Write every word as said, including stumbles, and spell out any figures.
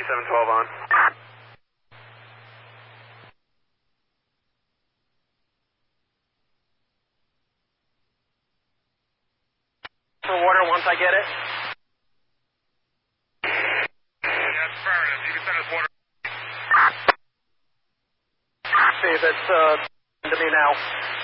seven twelve on. For water once I get it. Yeah, that's affirmative. You can send us water. See if it's uh, to me now.